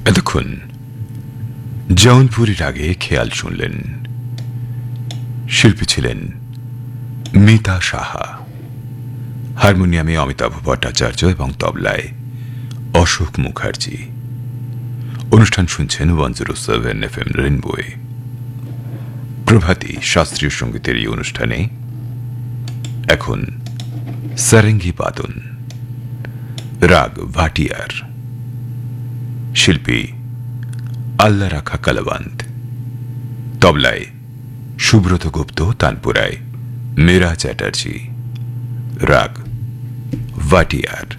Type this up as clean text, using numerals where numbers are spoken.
এতক্ষণ জৌনপুরী রাগে খেয়াল শুনলেন। শিল্পী ছিলেন মিতা সাহা, হারমোনিয়ামে অমিতাভ ভট্টাচার্য এবং তবলায় অশোক মুখার্জি। অনুষ্ঠান শুনছেন 107 FM রেইনবোয়ে। প্রভাতী শাস্ত্রীয় সঙ্গীতের এই অনুষ্ঠানে এখন সারেঙ্গি বাদন, রাগ ভাটিয়ার, শিল্পী আল্লাহ রাখা কালাবান্ত, তবলায় সুব্রত গুপ্ত, তানপুরায় মীরা চ্যাটার্জি, রাগ ভাটিয়ার।